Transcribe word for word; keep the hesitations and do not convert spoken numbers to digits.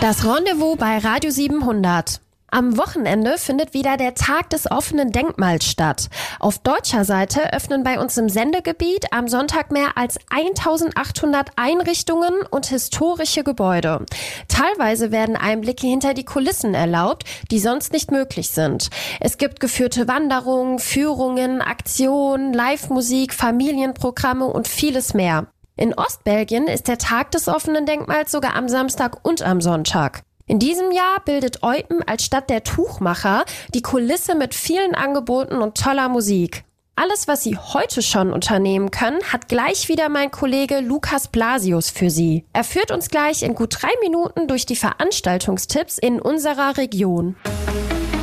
Das Rendezvous bei Radio siebenhundert. Am Wochenende findet wieder der Tag des offenen Denkmals statt. Auf deutscher Seite öffnen bei uns im Sendegebiet am Sonntag mehr als eintausendachthundert Einrichtungen und historische Gebäude. Teilweise werden Einblicke hinter die Kulissen erlaubt, die sonst nicht möglich sind. Es gibt geführte Wanderungen, Führungen, Aktionen, Live-Musik, Familienprogramme und vieles mehr. In Ostbelgien ist der Tag des offenen Denkmals sogar am Samstag und am Sonntag. In diesem Jahr bildet Eupen als Stadt der Tuchmacher die Kulisse mit vielen Angeboten und toller Musik. Alles, was Sie heute schon unternehmen können, hat gleich wieder mein Kollege Lukas Blasius für Sie. Er führt uns gleich in gut drei Minuten durch die Veranstaltungstipps in unserer Region.